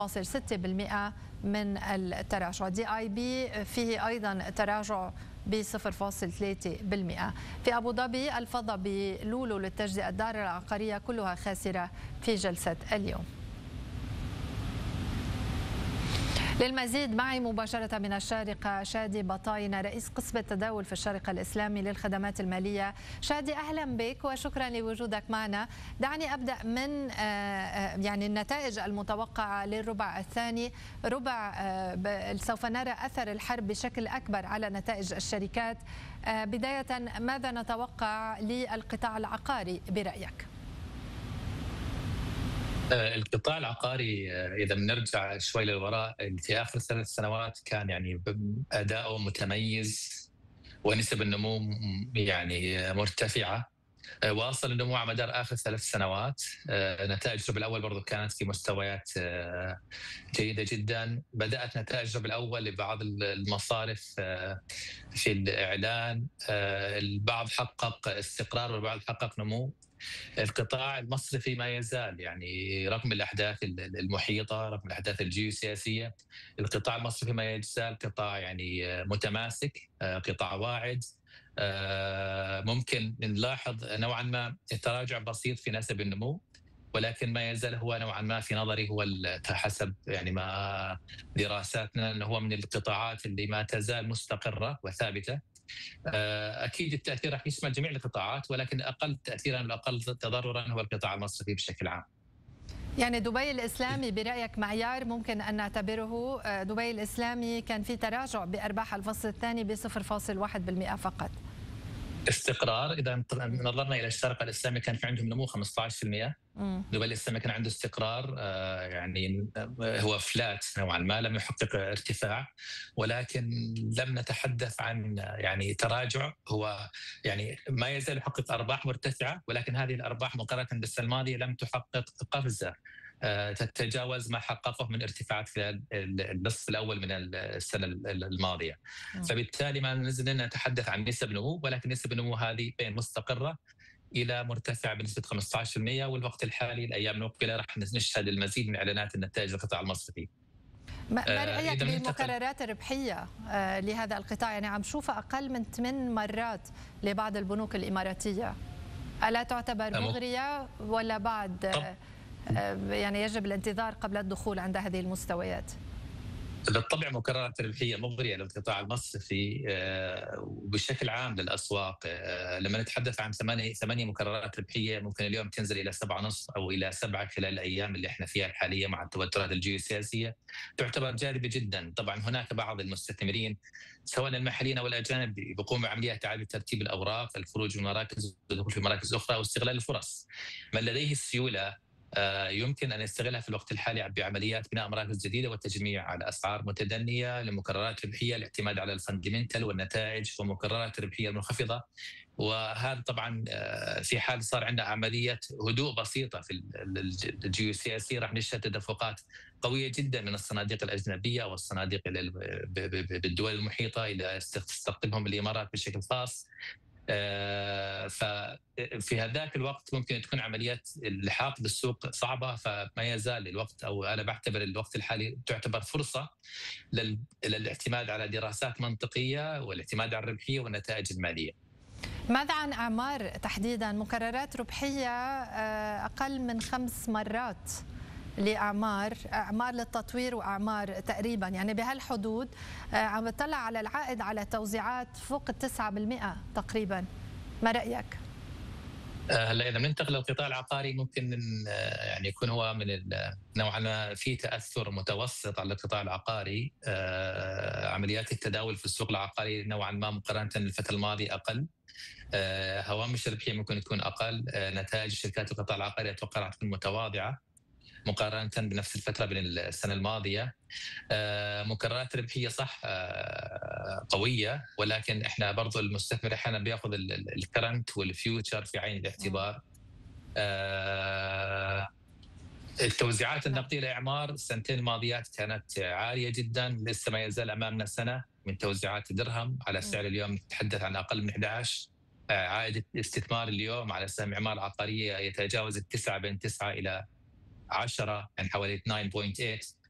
0.6% من التراجع. دي اي بي فيه ايضا تراجع ب 0.3%. في ابو ظبي الفضة بلولو للتجزئة الدار العقارية كلها خاسرة في جلسة اليوم. للمزيد معي مباشرة من الشارقة شادي بطاينة رئيس قسم التداول في الشارقة الإسلامي للخدمات المالية. شادي أهلا بك وشكرا لوجودك معنا. دعني أبدأ من يعني النتائج المتوقعة للربع الثاني. ربع سوف نرى أثر الحرب بشكل أكبر على نتائج الشركات. بداية ماذا نتوقع للقطاع العقاري برأيك؟ القطاع العقاري إذا بنرجع شوي للوراء في آخر 3 سنوات كان يعني أداؤه متميز ونسب النمو يعني مرتفعة. واصل النمو على مدار آخر 3 سنوات. نتائج الربع الأول برضو كانت في مستويات جيدة جدا. بدأت نتائج الربع الأول لبعض المصارف في الإعلان، البعض حقق استقرار والبعض حقق نمو. القطاع المصرفي ما يزال يعني رغم الأحداث المحيطة، رغم الأحداث الجيوسياسية، القطاع المصرفي ما يزال قطاع يعني متماسك، قطاع واعد. ممكن نلاحظ نوعا ما تراجع بسيط في نسب النمو، ولكن ما يزال هو نوعا ما في نظري هو حسب يعني ما دراساتنا انه هو من القطاعات اللي ما تزال مستقرة وثابتة. اكيد التاثير راح يشمل جميع القطاعات، ولكن اقل تاثيرا والاقل تضررا هو القطاع المصرفي بشكل عام. يعني دبي الإسلامي برأيك معيار ممكن أن نعتبره؟ دبي الإسلامي كان في تراجع بأرباح الفصل الثاني ب 0.1% فقط. استقرار. إذا نظرنا إلى الشارقة الإسلامي كان في عندهم نمو 15%. دبي الإسلامي كان عنده استقرار، يعني هو فلات نوعا ما، لم يحقق ارتفاع، ولكن لم نتحدث عن يعني تراجع. هو يعني ما يزال يحقق أرباح مرتفعة، ولكن هذه الأرباح مقارنة بالسنة الماضية لم تحقق قفزة تتجاوز ما حققه من ارتفاعات خلال النصف الأول من السنة الماضية. فبالتالي ما نزلنا نتحدث عن نسب نمو، ولكن نسب النمو هذه بين مستقرة إلى مرتفع بنسبة 15%. والوقت الحالي الأيام المقبلة راح نشهد المزيد من إعلانات النتائج القطاع المصرفي. ما رأيك بمقررات الربحية لهذا القطاع؟ يعني عم شوفها أقل من 8 مرات لبعض البنوك الإماراتية. ألا تعتبر مغرية ولا بعد يعني يجب الانتظار قبل الدخول عند هذه المستويات؟ بالطبع مقررات الربحيه مغريه للقطاع المصرفي وبشكل عام للاسواق. لما نتحدث عن 8 مقررات ربحيه ممكن اليوم تنزل الى 7.5 او الى 7 خلال الايام اللي احنا فيها الحاليه مع التوترات الجيوسياسيه، تعتبر جاذبه جدا. طبعا هناك بعض المستثمرين سواء المحليين او الاجانب بيقوموا بعمليات اعاده ترتيب الاوراق، الخروج من مراكز والدخول في مراكز اخرى واستغلال الفرص. من لديه السيوله يمكن أن يستغلها في الوقت الحالي بعمليات بناء مراكز جديدة والتجميع على أسعار متدنية لمقررات ربحية، الاعتماد على الفندمنتال والنتائج ومقررات ربحية منخفضة. وهذا طبعا في حال صار عندنا عملية هدوء بسيطة في الجيوسياسية راح نشهد تدفقات قوية جدا من الصناديق الأجنبية والصناديق بالدول المحيطة إلى تستقطبهم الإمارات بشكل خاص. ففي هذاك الوقت ممكن تكون عمليات اللحاق بالسوق صعبة، فما يزال الوقت أو أنا بعتبر الوقت الحالي تعتبر فرصة للاعتماد على دراسات منطقية والاعتماد على الربحية والنتائج المالية. ماذا عن أعمار تحديدا؟ مقررات ربحية أقل من 5 مرات لأعمار للتطوير وأعمار تقريبا يعني بهالحدود. عم بتطلع على العائد على توزيعات فوق 9% تقريبا. ما رأيك؟ هلا اذا بننتقل للقطاع العقاري ممكن يعني يكون هو من نوعا ما في تاثر متوسط على القطاع العقاري. عمليات التداول في السوق العقاري نوعا ما مقارنه بالفتره الماضيه اقل. هوامش الربحيه ممكن تكون اقل. نتائج شركات القطاع العقاري اتوقع راح تكون متواضعه مقارنة بنفس الفترة من السنة الماضية. مقررات ربحية صح قوية، ولكن احنا برضو المستثمر احيانا بياخذ الكرنت والفيوتشر في عين الاعتبار. التوزيعات النقدية لإعمار السنتين الماضيات كانت عالية جدا، لسه ما يزال أمامنا سنة من توزيعات درهم على سعر اليوم نتحدث عن أقل من 11. عائد الاستثمار اليوم على سهم إعمار عقارية يتجاوز 9 بين 9 إلى 10 يعني حوالي 9.8.